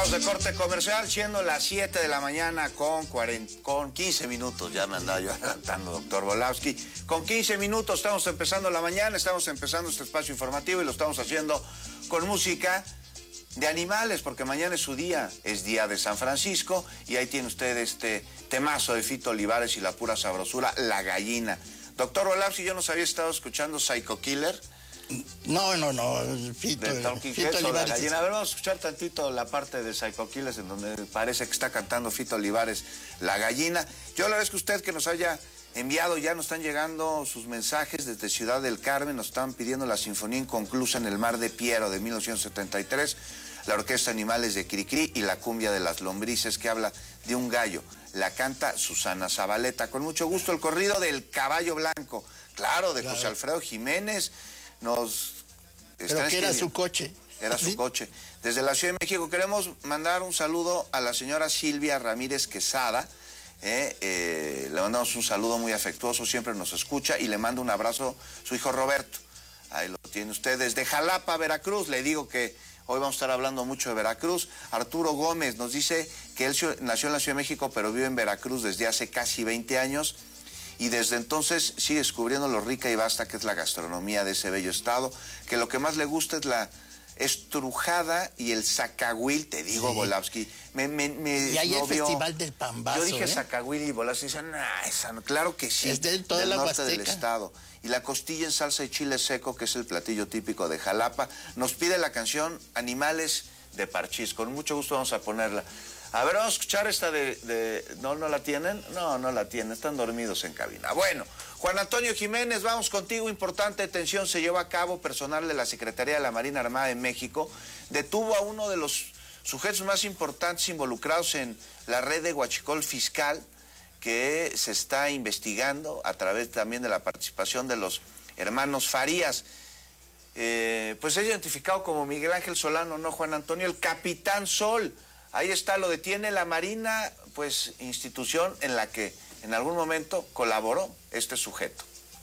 Regresamos de corte comercial, siendo las 7 de la mañana con 15 minutos. Ya me andaba yo adelantando, doctor Volowski. Con 15 minutos estamos empezando la mañana, estamos empezando este espacio informativo y lo estamos haciendo con música de animales, porque mañana es su día, es día de San Francisco, y ahí tiene usted este temazo de Fito Olivares y la pura sabrosura, La Gallina. Doctor Volowski, yo nos había estado escuchando Psycho Killer. No, Fito Olivares. La Gallina. A ver, vamos a escuchar tantito la parte de Psycho Killers en donde parece que está cantando Fito Olivares, La Gallina. Yo le agradezco a usted que nos haya enviado, ya nos están llegando sus mensajes desde Ciudad del Carmen, nos están pidiendo la Sinfonía Inconclusa en el Mar de Piero de 1973, la Orquesta Animales de Cricri y la Cumbia de las Lombrices, que habla de un gallo. La canta Susana Zabaleta. Con mucho gusto el corrido del Caballo Blanco, claro, de José Alfredo Jiménez. Pero que era su coche. Era su coche. Desde la Ciudad de México queremos mandar un saludo a la señora Silvia Ramírez Quesada. Le mandamos un saludo muy afectuoso, siempre nos escucha, y le mando un abrazo a su hijo Roberto. Ahí lo tiene usted. Desde Jalapa, Veracruz, le digo que hoy vamos a estar hablando mucho de Veracruz. Arturo Gómez nos dice que él nació en la Ciudad de México, pero vive en Veracruz desde hace casi 20 años. Y desde entonces sigue descubriendo lo rica y vasta que es la gastronomía de ese bello estado, que lo que más le gusta es la estrujada y el zacahuil, te digo, sí. Volowski. Y hay el Festival del Pambazo. Yo dije zacahuil y Volowski dicen, esa no. Claro que sí, es del norte del estado. Y la costilla en salsa y chile seco, que es el platillo típico de Jalapa. Nos pide la canción Animales de Parchís. Con mucho gusto vamos a ponerla. A ver, vamos a escuchar esta ¿No la tienen? No la tienen, están dormidos en cabina. Bueno, Juan Antonio Jiménez, vamos contigo. Importante detención se llevó a cabo. Personal de la Secretaría de la Marina Armada de México detuvo a uno de los sujetos más importantes involucrados en la red de huachicol fiscal, que se está investigando a través también de la participación de los hermanos Farías. Pues es identificado como Miguel Ángel Solano, ¿no, Juan Antonio? El Capitán Sol. Ahí está, lo detiene la Marina, pues institución en la que en algún momento colaboró este sujeto.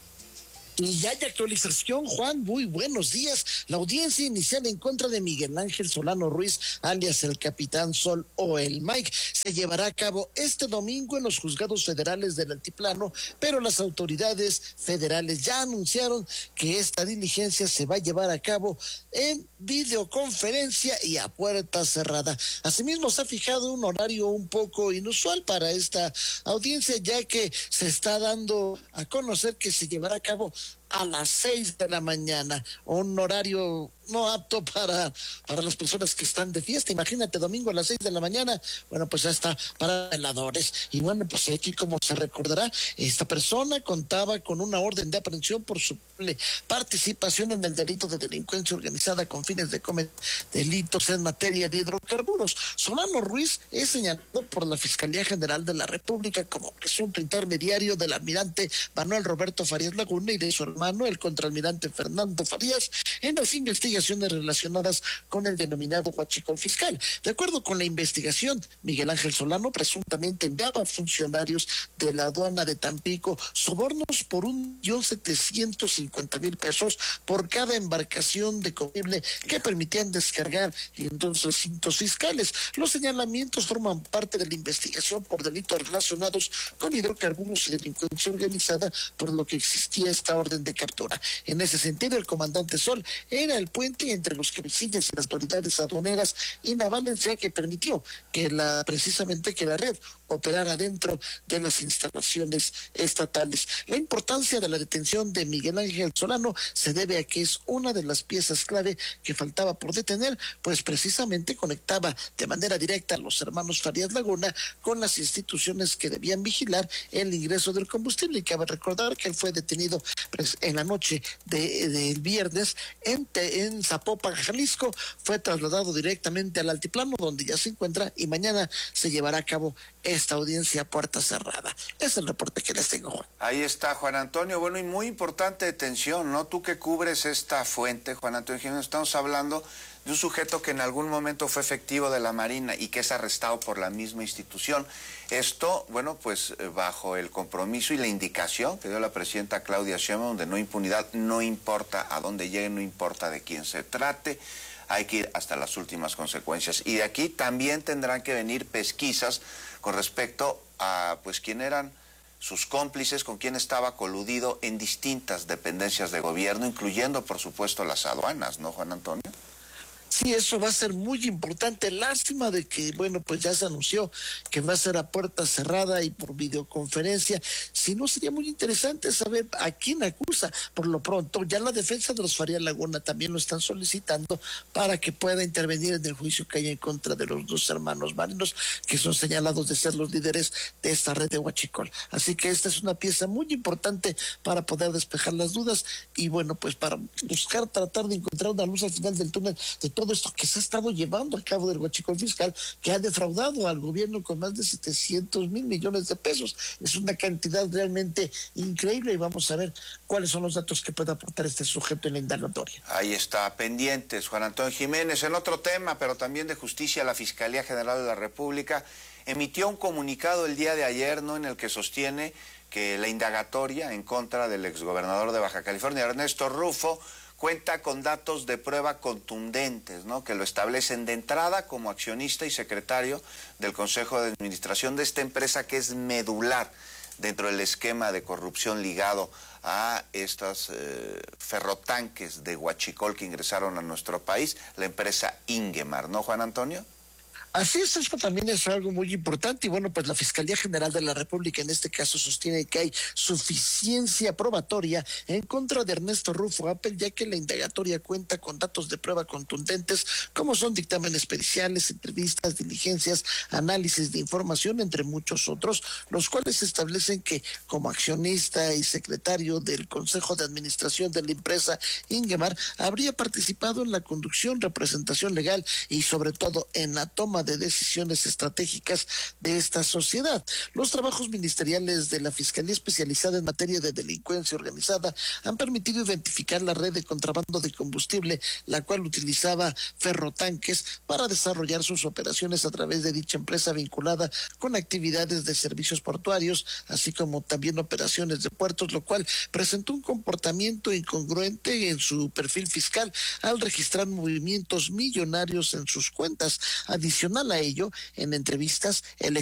Y ya hay actualización, Juan, muy buenos días. La audiencia inicial en contra de Miguel Ángel Solano Ruiz, alias el Capitán Sol o el Mike, se llevará a cabo este domingo en los juzgados federales del Altiplano, pero las autoridades federales ya anunciaron que esta diligencia se va a llevar a cabo en videoconferencia y a puerta cerrada. Asimismo, se ha fijado un horario un poco inusual para esta audiencia, ya que se está dando a conocer que se llevará a cabo a las 6 de la mañana, un horario no apto para las personas que están de fiesta. Imagínate, domingo a las 6 de la mañana, bueno, pues ya está para veladores. Y bueno, pues aquí, como se recordará, esta persona contaba con una orden de aprehensión por su participación en el delito de delincuencia organizada con fines de cometer delitos en materia de hidrocarburos. Solano Ruiz es señalado por la Fiscalía General de la República como presunto intermediario del almirante Manuel Roberto Farías Laguna y de su hermano, el contraalmirante Fernando Farías, en las investigaciones relacionadas con el denominado huachicol fiscal. De acuerdo con la investigación, Miguel Ángel Solano presuntamente enviaba a funcionarios de la aduana de Tampico sobornos por 1.750.000 pesos por cada embarcación de combustible que permitían descargar en sus recintos fiscales. Los señalamientos forman parte de la investigación por delitos relacionados con hidrocarburos y delincuencia organizada, por lo que existía esta orden de captura. En ese sentido, el comandante Sol era el puente entre los cabecillas y las autoridades aduaneras y navales, ya que permitió que la red operara dentro de las instalaciones estatales. La importancia de la detención de Miguel Ángel Solano se debe a que es una de las piezas clave que faltaba por detener, pues precisamente conectaba de manera directa a los hermanos Farías Laguna con las instituciones que debían vigilar el ingreso del combustible. Y cabe recordar que él fue detenido en la noche del viernes en Zapopan, Jalisco, fue trasladado directamente al Altiplano, donde ya se encuentra, y mañana se llevará a cabo esta audiencia a puerta cerrada. Es el reporte que les tengo, Juan. Ahí está, Juan Antonio. Bueno, y muy importante detención, ¿no? Tú que cubres esta fuente, Juan Antonio Jiménez, estamos hablando de un sujeto que en algún momento fue efectivo de la Marina y que es arrestado por la misma institución. Esto, bueno, pues bajo el compromiso y la indicación que dio la presidenta Claudia Sheinbaum de no impunidad, no importa a dónde llegue, no importa de quién se trate. hay que ir hasta las últimas consecuencias. Y de aquí también tendrán que venir pesquisas con respecto a pues quién eran sus cómplices, con quién estaba coludido en distintas dependencias de gobierno, incluyendo por supuesto las aduanas, ¿no, Juan Antonio? Sí, eso va a ser muy importante. Lástima de que, bueno, pues ya se anunció que va a ser a puerta cerrada y por videoconferencia. Si no, sería muy interesante saber a quién acusa. Por lo pronto, ya la defensa de los Faría Laguna también lo están solicitando para que pueda intervenir en el juicio que hay en contra de los dos hermanos marinos que son señalados de ser los líderes de esta red de huachicol. Así que esta es una pieza muy importante para poder despejar las dudas y, bueno, pues para buscar, tratar de encontrar una luz al final del túnel de todo esto que se ha estado llevando a cabo del huachicol fiscal, que ha defraudado al gobierno con más de 700,000 millones de pesos. Es una cantidad realmente increíble y vamos a ver cuáles son los datos que puede aportar este sujeto en la indagatoria. Ahí está, pendientes, Juan Antonio Jiménez. En otro tema, pero también de justicia, la Fiscalía General de la República emitió un comunicado el día de ayer, ¿no?, en el que sostiene que la indagatoria en contra del exgobernador de Baja California, Ernesto Rufo, cuenta con datos de prueba contundentes, ¿no?, que lo establecen de entrada como accionista y secretario del Consejo de Administración de esta empresa que es medular dentro del esquema de corrupción ligado a estos ferrotanques de huachicol que ingresaron a nuestro país, la empresa Ingemar, ¿no, Juan Antonio? Así es, esto también es algo muy importante y bueno, pues la Fiscalía General de la República en este caso sostiene que hay suficiencia probatoria en contra de Ernesto Rufo Appel, ya que la indagatoria cuenta con datos de prueba contundentes como son dictámenes periciales, entrevistas, diligencias, análisis de información, entre muchos otros, los cuales establecen que como accionista y secretario del Consejo de Administración de la empresa Ingemar habría participado en la conducción, representación legal y sobre todo en la toma de decisiones estratégicas de esta sociedad. Los trabajos ministeriales de la Fiscalía Especializada en Materia de Delincuencia Organizada han permitido identificar la red de contrabando de combustible, la cual utilizaba ferrotanques para desarrollar sus operaciones a través de dicha empresa vinculada con actividades de servicios portuarios, así como también operaciones de puertos, lo cual presentó un comportamiento incongruente en su perfil fiscal al registrar movimientos millonarios en sus cuentas. Adicional a ello, en entrevistas, el